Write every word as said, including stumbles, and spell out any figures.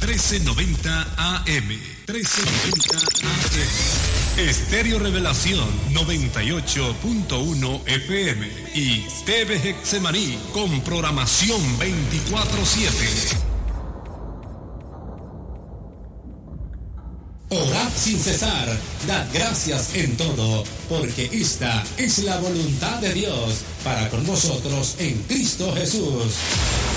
trece noventa A M. trece noventa A M. Estéreo Revelación noventa y ocho punto uno F M y T V Getsemaní con programación veinticuatro siete. Orad sin cesar, dad gracias en todo, porque esta es la voluntad de Dios para con vosotros en Cristo Jesús.